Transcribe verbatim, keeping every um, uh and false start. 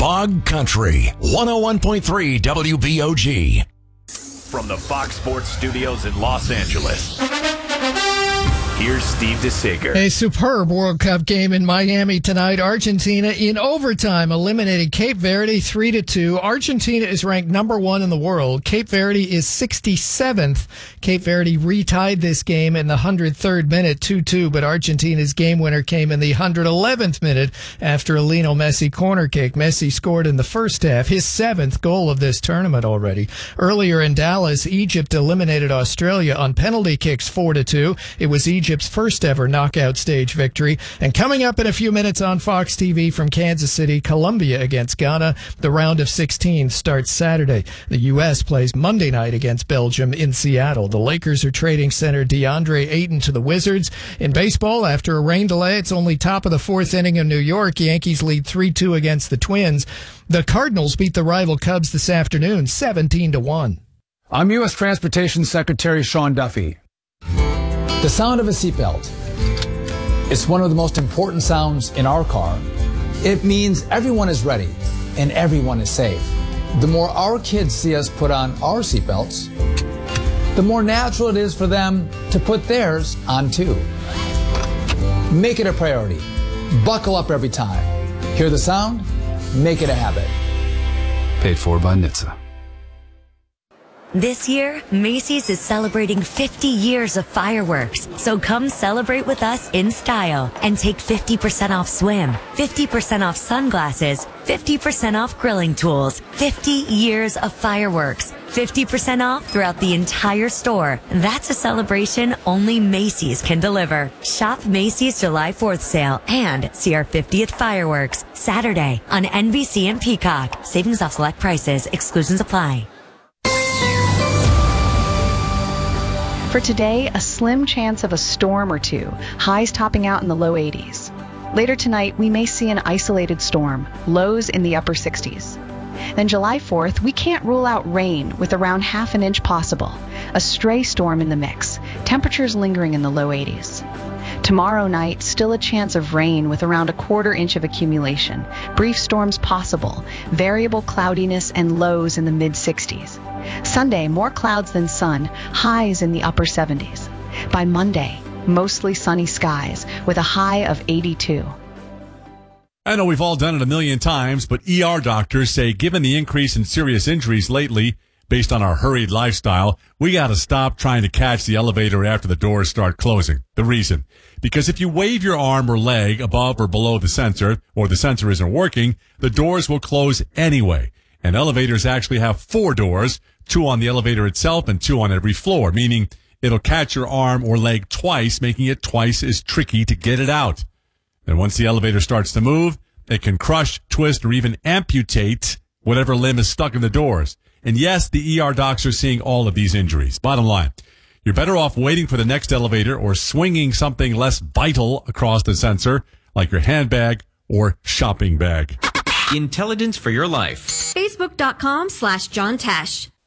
Hog Country, one oh one point three W B O G. From the Fox Sports Studios in Los Angeles, here's Steve DeSager. A superb World Cup game in Miami tonight. Argentina in overtime eliminated Cape Verde three to two. Argentina is ranked number one in the world. Cape Verde is sixty-seventh. Cape Verde retied this game in the one hundred third minute, two two, but Argentina's game winner came in the one hundred eleventh minute after a Lionel Messi corner kick. Messi scored in the first half, his seventh goal of this tournament already. Earlier in Dallas, Egypt eliminated Australia on penalty kicks four to two. It was Egypt Egypt's first ever knockout stage victory. And coming up in a few minutes on Fox T V from Kansas City, Colombia against Ghana. The round of sixteen starts Saturday. The U S plays Monday night against Belgium in Seattle. The Lakers are trading center DeAndre Ayton to the Wizards. In baseball, after a rain delay, it's only top of the fourth inning in New York. Yankees lead three two against the Twins. The Cardinals beat the rival Cubs this afternoon, seventeen to one. I'm U S Transportation Secretary Sean Duffy. The sound of a seatbelt is one of the most important sounds in our car. It means everyone is ready and everyone is safe. The more our kids see us put on our seatbelts, the more natural it is for them to put theirs on too. Make it a priority. Buckle up every time. Hear the sound? Make it a habit. Paid for by N H T S A. This year, Macy's is celebrating fifty years of fireworks. So come celebrate with us in style and take fifty percent off swim, fifty percent off sunglasses, fifty percent off grilling tools, fifty years of fireworks, fifty percent off throughout the entire store. That's a celebration only Macy's can deliver. Shop Macy's July fourth sale and see our fiftieth fireworks Saturday on N B C and Peacock. Savings off select prices. Exclusions apply. For today, a slim chance of a storm or two, highs topping out in the low eighties. Later tonight, we may see an isolated storm, lows in the upper sixties. Then July fourth, we can't rule out rain with around half an inch possible. A stray storm in the mix, temperatures lingering in the low eighties. Tomorrow night, still a chance of rain with around a quarter inch of accumulation. Brief storms possible, variable cloudiness and lows in the mid sixties. Sunday, more clouds than sun, highs in the upper seventies. By Monday, mostly sunny skies with a high of eighty-two. I know we've all done it a million times, but E R doctors say given the increase in serious injuries lately, based on our hurried lifestyle, we got to stop trying to catch the elevator after the doors start closing. The reason? Because if you wave your arm or leg above or below the sensor, or the sensor isn't working, the doors will close anyway. And elevators actually have four doors, two on the elevator itself and two on every floor, meaning it'll catch your arm or leg twice, making it twice as tricky to get it out. And once the elevator starts to move, it can crush, twist, or even amputate whatever limb is stuck in the doors. And yes, the E R docs are seeing all of these injuries. Bottom line, you're better off waiting for the next elevator or swinging something less vital across the sensor, like your handbag or shopping bag. Intelligence for your life. Facebook.com slash John Tesh.